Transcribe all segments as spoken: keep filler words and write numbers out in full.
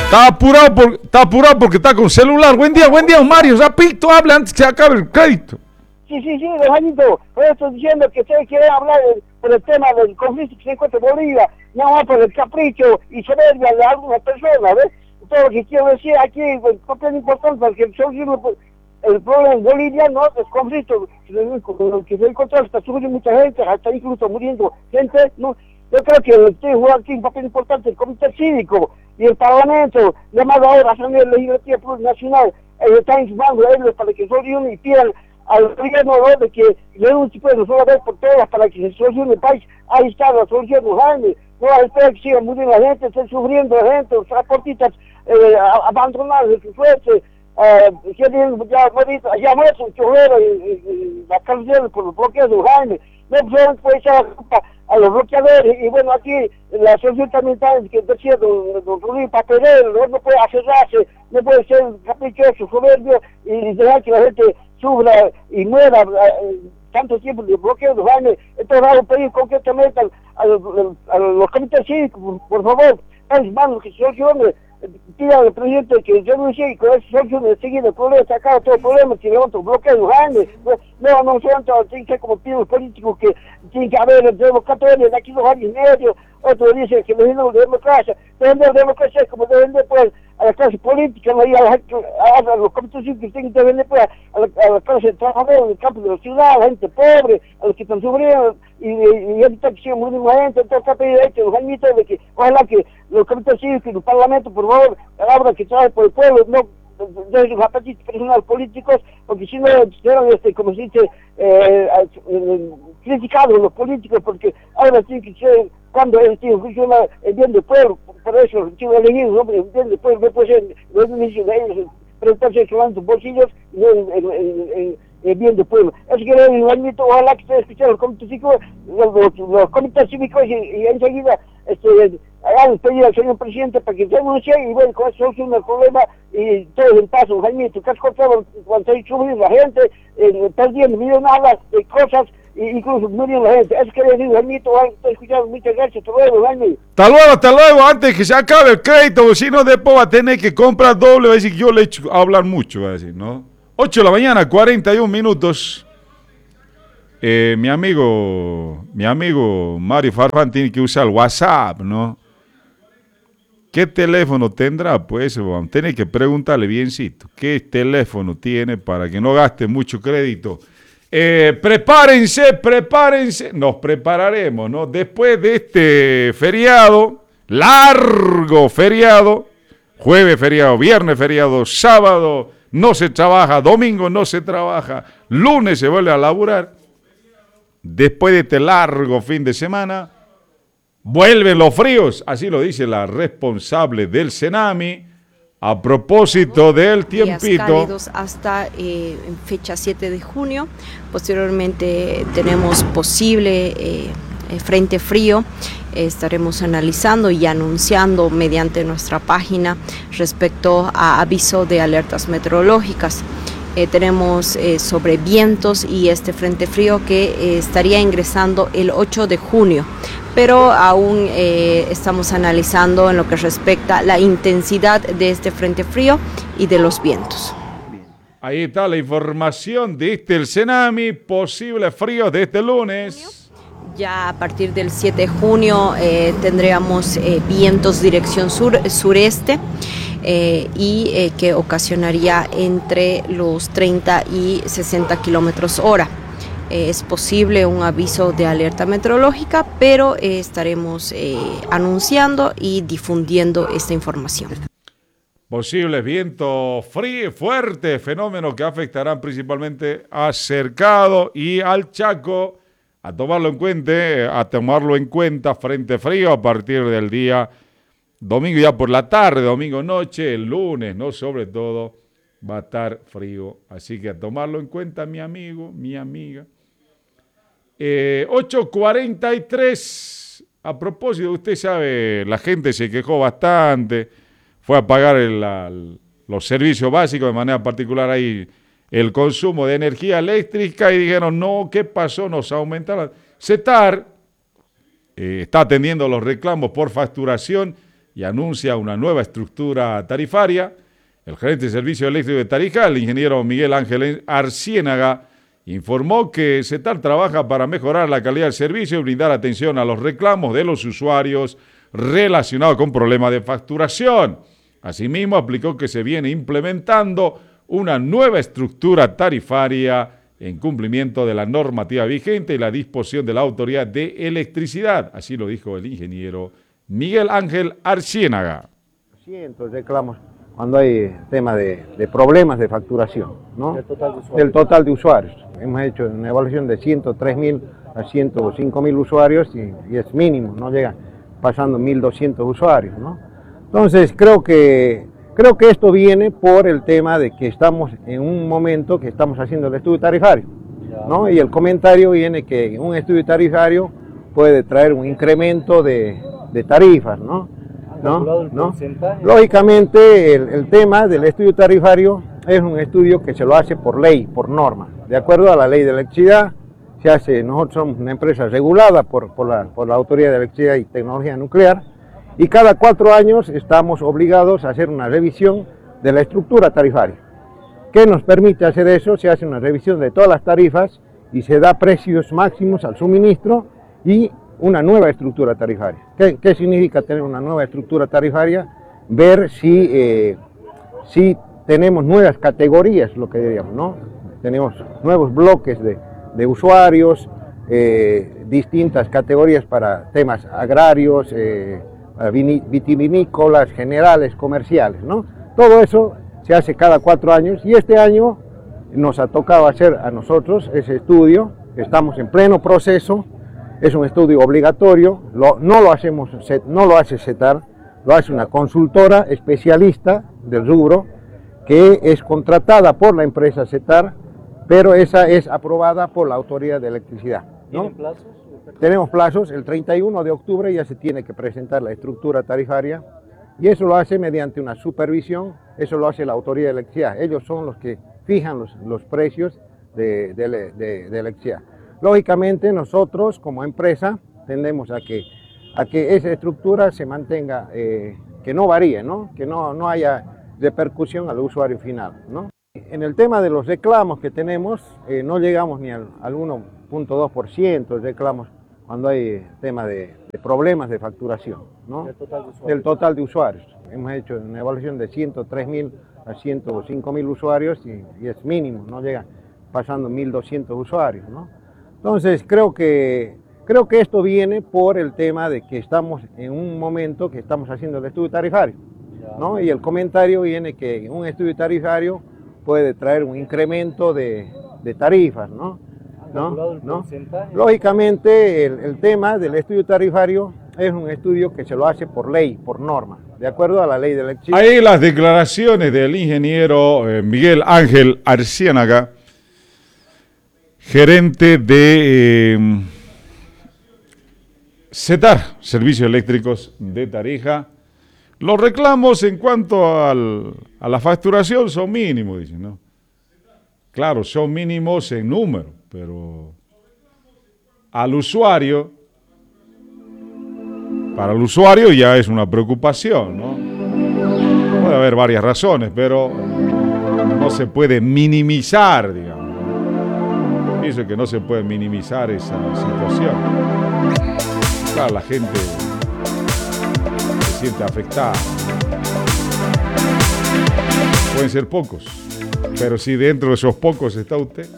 Está apurado, por, está apurado porque está con celular. Buen día, buen día, Mario. Rapidito, habla antes que se acabe el crédito. Sí, sí, sí, don Juanito, por eso estoy diciendo que ustedes quieren hablar de, por el tema del conflicto que se encuentra en Bolivia, no más por el capricho y soberbia de algunas personas, ¿ves? Todo lo que quiero decir aquí es muy importante para que solucione el problema en Bolivia, no el conflicto que se encuentra, está sufriendo mucha gente, hasta incluso muriendo gente, ¿no? Yo creo que usted juega aquí un papel importante el comité cívico y el parlamento, llamado ahora a la Asamblea Legislativa Plurinacional, ellos están informando a ellos para que solucionen y pidan al gobierno, ¿no?, de que le den un tipo de una vez por todas para que se solucione el país. Ahí está la solución, Jaime. No a esperar que siga muriendo la gente, esté sufriendo la gente, los transportistas eh, abandonados de su suerte, eh, que tienen ya muerto, ya muerto el chorrero y la carretera por los bloqueos de Jaime. No se puede echar la culpa a los bloqueadores, y bueno, aquí la solución también está en que decía don Rubén Papelero, no, no puede acerrarse, no puede ser caprichoso, soberbio y dejar que la gente sufra y muera eh, tanto tiempo de bloqueo de Jaime. Entonces vamos a pedir concretamente a, a, a, a los comités cívicos, por, por favor, en manos que se solucione, pida al presidente que renuncie y con esa solución de seguir el problema, sacar todo el problema, que levanta un bloqueo de Jaime. No, no se levanta, tiene que ser como piden los políticos que tiene que haber democracia de aquí dos años y medio, otros dicen que no de democracia, defender la democracia es como defender pues a la clase política, no, y a, la, a, a los comités cívicos tienen que defender pues a la, a la clase trabajadora en el campo de la ciudad, a la gente pobre, a los que están sufriendo y, y, y evitar que sigan muriendo la gente. Entonces está pedido esto, los añitos de que ojalá que los comités cívicos y los parlamentos, por favor, hagan que trabajen por el pueblo, no de sus apetitos personales políticos, porque si no serán, este, como se dice, eh, eh, criticados los políticos, porque ahora tiene que ser cuando el tío funciona el bien del pueblo, por eso los tíos elegidos, ¿no? El bien del pueblo no puede ser los beneficios de ellos, preguntarse solamente sus bolsillos y no el, el, el, el, el bien del pueblo. Eso quiere decir, admito, ojalá que ustedes escuchen los comités cívicos, los, los, los comités cívicos y, y enseguida este, hagan pedir al señor presidente para que renuncie y bueno, con eso soluciona el problema y todos en paz, Jaime, tu caso contrario, cuando se sufre la gente, eh, perdiendo millonadas de cosas, e incluso muriendo la gente. Eso quiere decir, Jaime, estoy escuchando, muchas gracias, hasta luego, Jaime. Hasta luego, hasta luego, antes que se acabe el crédito, si no después va a tener que comprar doble, va a decir que yo le he hecho hablar mucho, va a decir, ¿no? ocho de la mañana, cuarenta y un minutos. Eh, mi amigo, mi amigo Mario Farfán tiene que usar el WhatsApp, ¿no? ¿Qué teléfono tendrá? Pues vamos a tener que preguntarle biencito. ¿Qué teléfono tiene para que no gaste mucho crédito? Eh, prepárense, prepárense. Nos prepararemos, ¿no? Después de este feriado, largo feriado, jueves feriado, viernes feriado, sábado no se trabaja, domingo no se trabaja, lunes se vuelve a laburar. Después de este largo fin de semana, vuelven los fríos, así lo dice la responsable del Senami, a propósito del tiempito. Días cálidos hasta eh, fecha siete de junio, posteriormente tenemos posible eh, frente frío, eh, estaremos analizando y anunciando mediante nuestra página respecto a aviso de alertas meteorológicas. Eh, tenemos eh, sobre vientos y este frente frío que eh, estaría ingresando el ocho de junio, pero aún eh, estamos analizando en lo que respecta a la intensidad de este frente frío y de los vientos. Ahí está la información de este el Senami, posible frío de este lunes. Ya a partir del siete de junio eh, tendríamos eh, vientos dirección sur, sureste eh, y eh, que ocasionaría entre los treinta y sesenta kilómetros hora. Eh, es posible un aviso de alerta meteorológica, pero eh, estaremos eh, anunciando y difundiendo esta información. Posibles vientos fríos, fuertes, fenómenos que afectarán principalmente a Cercado y al Chaco. A tomarlo en cuenta, a tomarlo en cuenta, frente frío a partir del día domingo ya por la tarde, domingo noche, el lunes, ¿no? Sobre todo va a estar frío. Así que a tomarlo en cuenta, mi amigo, mi amiga. Eh, ocho cuarenta y tres, a propósito, usted sabe, la gente se quejó bastante, fue a pagar el, la, los servicios básicos, de manera particular ahí, el consumo de energía eléctrica y dijeron, no, ¿qué pasó? Nos aumentaron. CETAR eh, está atendiendo los reclamos por facturación y anuncia una nueva estructura tarifaria. El gerente de Servicio Eléctrico de Tarija, el ingeniero Miguel Ángel Arciénaga, informó que CETAR trabaja para mejorar la calidad del servicio y brindar atención a los reclamos de los usuarios relacionados con problemas de facturación. Asimismo, explicó que se viene implementando una nueva estructura tarifaria en cumplimiento de la normativa vigente y la disposición de la Autoridad de Electricidad. Así lo dijo el ingeniero Miguel Ángel Arciénaga. Cientos reclamos cuando hay tema de, de problemas de facturación, ¿no? Del total de usuarios. Del total de usuarios. Hemos hecho una evaluación de ciento tres mil a ciento cinco mil usuarios y, y es mínimo, no llega pasando mil doscientos usuarios, ¿no? Entonces creo que, creo que esto viene por el tema de que estamos en un momento que estamos haciendo el estudio tarifario, ¿no? Y el comentario viene que un estudio tarifario puede traer un incremento de, de tarifas, ¿no? ¿No? ¿No? Lógicamente el, el tema del estudio tarifario es un estudio que se lo hace por ley, por norma, de acuerdo a la ley de electricidad. Se hace, nosotros somos una empresa regulada por, por, la, por la Autoridad de Electricidad y Tecnología Nuclear y cada cuatro años estamos obligados a hacer una revisión de la estructura tarifaria. ¿Qué nos permite hacer eso? Se hace una revisión de todas las tarifas y se da precios máximos al suministro y una nueva estructura tarifaria. ¿Qué, qué significa tener una nueva estructura tarifaria? Ver si, eh, si tenemos nuevas categorías, lo que diríamos, ¿no? Tenemos nuevos bloques de, de usuarios, eh, distintas categorías para temas agrarios, eh, vitivinícolas, generales, comerciales, ¿no? Todo eso se hace cada cuatro años y este año nos ha tocado hacer a nosotros ese estudio. Estamos en pleno proceso. Es un estudio obligatorio, lo, no, lo hacemos, no lo hace CETAR, lo hace una consultora especialista del rubro que es contratada por la empresa CETAR, pero esa es aprobada por la Autoridad de Electricidad, ¿no? ¿Tienen plazos? Tenemos plazos, el treinta y uno de octubre ya se tiene que presentar la estructura tarifaria y eso lo hace mediante una supervisión, eso lo hace la Autoridad de Electricidad, ellos son los que fijan los, los precios de, de, de, de electricidad. Lógicamente nosotros como empresa tendemos a que, a que esa estructura se mantenga, eh, que no varíe, ¿no? Que no, no haya repercusión al usuario final, ¿no? En el tema de los reclamos que tenemos, eh, no llegamos ni al, al uno punto dos por ciento de reclamos cuando hay tema de, de problemas de facturación, ¿no? Del total de usuarios. Del total de usuarios. Hemos hecho una evaluación de ciento tres mil a ciento cinco mil usuarios y, y es mínimo, no llega pasando mil doscientos usuarios, ¿no? Entonces creo que, creo que esto viene por el tema de que estamos en un momento que estamos haciendo el estudio tarifario, ¿no? Y el comentario viene que un estudio tarifario puede traer un incremento de, de tarifas, ¿no? ¿No? ¿No? Lógicamente el, el tema del estudio tarifario es un estudio que se lo hace por ley, por norma, de acuerdo a la ley de electricidad. Ahí las declaraciones del ingeniero eh, Miguel Ángel Arciénaga, gerente de eh, CETAR, Servicios Eléctricos de Tarija. Los reclamos en cuanto al, a la facturación son mínimos, dicen, ¿no? Claro, son mínimos en número, pero al usuario, para el usuario ya es una preocupación, ¿no? Puede haber varias razones, pero no se puede minimizar, digamos. Pienso que no se puede minimizar esa situación. Claro, la gente se siente afectada. Pueden ser pocos, pero si dentro de esos pocos está usted.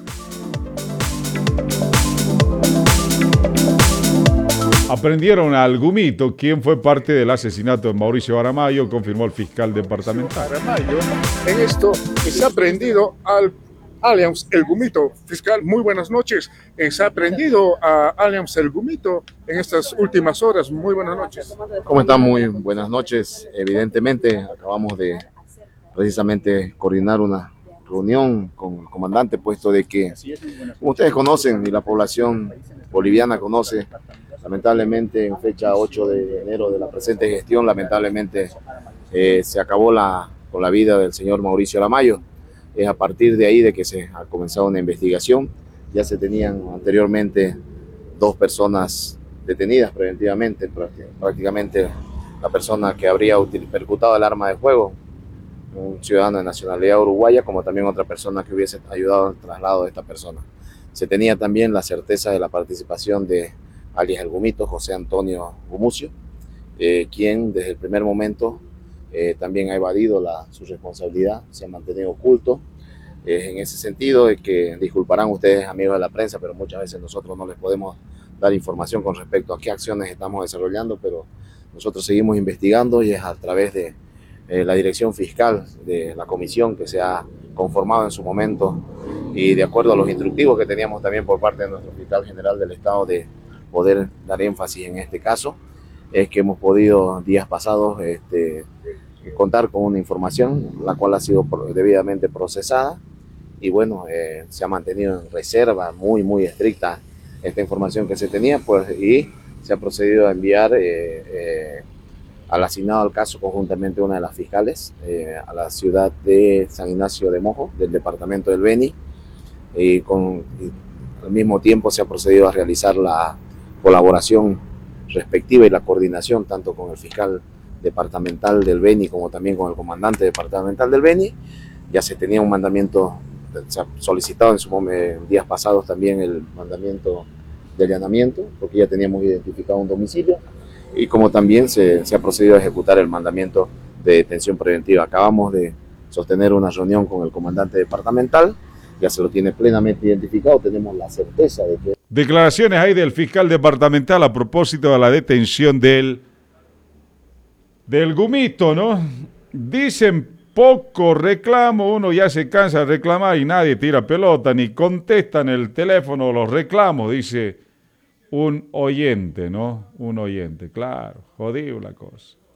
Aprendieron al Gumito, quien fue parte del asesinato de Mauricio Aramayo, confirmó el fiscal departamental. Aramayo, en esto que se ha aprendido al Allianz El Gumito. Fiscal, muy buenas noches. Eh, se ha aprendido a Allianz El Gumito en estas últimas horas. Muy buenas noches. ¿Cómo están? Muy buenas noches. Evidentemente, acabamos de precisamente coordinar una reunión con el comandante, puesto de que, como ustedes conocen y la población boliviana conoce, lamentablemente en fecha ocho de enero de la presente gestión, lamentablemente eh, se acabó la, con la vida del señor Mauricio Aramayo. Es a partir de ahí de que se ha comenzado una investigación. Ya se tenían anteriormente dos personas detenidas preventivamente, prácticamente la persona que habría percutado el arma de fuego, un ciudadano de nacionalidad uruguaya, como también otra persona que hubiese ayudado al traslado de esta persona. Se tenía también la certeza de la participación de alias El Gumito, José Antonio Gumucio, eh, quien desde el primer momento eh, también ha evadido la, su responsabilidad, se ha mantenido oculto. Eh, en ese sentido, de que disculparán ustedes, amigos de la prensa, pero muchas veces nosotros no les podemos dar información con respecto a qué acciones estamos desarrollando, pero nosotros seguimos investigando y es a través de eh, la dirección fiscal de la comisión que se ha conformado en su momento y de acuerdo a los instructivos que teníamos también por parte de nuestro fiscal general del Estado de poder dar énfasis en este caso, es que hemos podido días pasados este, contar con una información la cual ha sido debidamente procesada y bueno, eh, se ha mantenido en reserva muy muy estricta esta información que se tenía, pues, y se ha procedido a enviar eh, eh, al asignado al caso conjuntamente una de las fiscales eh, a la ciudad de San Ignacio de Mojo, del departamento del Beni, y, con, y al mismo tiempo se ha procedido a realizar la colaboración respectiva y la coordinación tanto con el fiscal departamental del Beni como también con el comandante departamental del Beni. Ya se tenía un mandamiento, se ha solicitado en sus días pasados también el mandamiento de allanamiento, porque ya teníamos identificado un domicilio, y como también se, se ha procedido a ejecutar el mandamiento de detención preventiva. Acabamos de sostener una reunión con el comandante departamental, ya se lo tiene plenamente identificado, tenemos la certeza de que... Declaraciones ahí del fiscal departamental a propósito de la detención del, del Gumito, ¿no? Dicen poco reclamo, uno ya se cansa de reclamar y nadie tira pelota, ni contestan el teléfono los reclamos, dice un oyente, ¿no? Un oyente, claro, jodido la cosa.